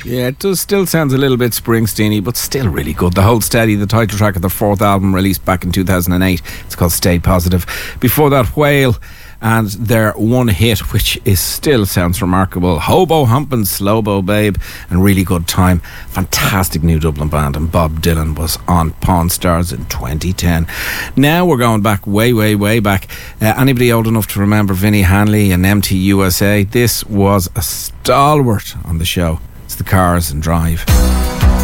Yeah, it does still sounds a little bit Springsteen-y, but still really good. The Hold Steady, the title track of their fourth album released back in 2008. It's called Stay Positive. Before that, Whale and their one hit, which is still sounds remarkable, Hobo Humpin' Slowbo Babe, and Really Good Time. Fantastic new Dublin band, and Bob Dylan was on Pawn Stars in 2010. Now we're going back way back. Anybody old enough to remember Vinnie Hanley and MTUSA? This was a stalwart on the show. It's the Cars and Drive.